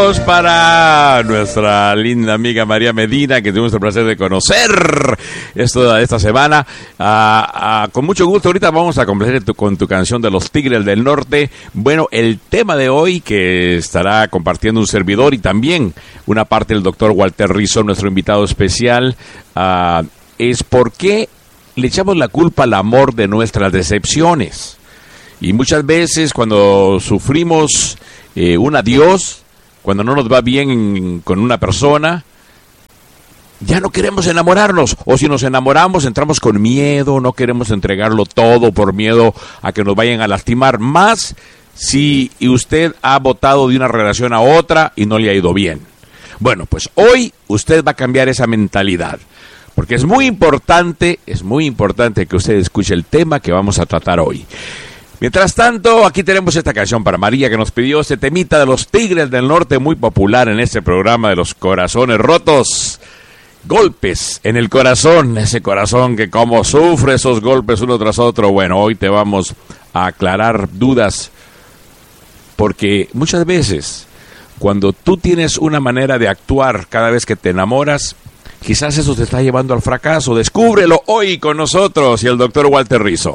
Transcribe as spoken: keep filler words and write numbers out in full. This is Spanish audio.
saludos para nuestra linda amiga María Medina, que tuvimos el placer de conocer esto, esta semana. Ah, ah, con mucho gusto, ahorita vamos a complacer tu, con tu canción de los Tigres del Norte. Bueno, el tema de hoy que estará compartiendo un servidor y también una parte del doctor Walter Rizzo, nuestro invitado especial, ah, es por qué le echamos la culpa al amor de nuestras decepciones. Y muchas veces cuando sufrimos eh, un adiós, cuando no nos va bien con una persona, ya no queremos enamorarnos. O si nos enamoramos, entramos con miedo, no queremos entregarlo todo por miedo a que nos vayan a lastimar. Más si usted ha votado de una relación a otra y no le ha ido bien. Bueno, pues hoy usted va a cambiar esa mentalidad. Porque es muy importante, es muy importante que usted escuche el tema que vamos a tratar hoy. Mientras tanto, aquí tenemos esta canción para María, que nos pidió este temita de los Tigres del Norte, muy popular en este programa de los corazones rotos. Golpes en el corazón, ese corazón que como sufre esos golpes uno tras otro. Bueno, hoy te vamos a aclarar dudas, porque muchas veces, cuando tú tienes una manera de actuar cada vez que te enamoras, quizás eso te está llevando al fracaso. Descúbrelo hoy con nosotros y el doctor Walter Rizzo.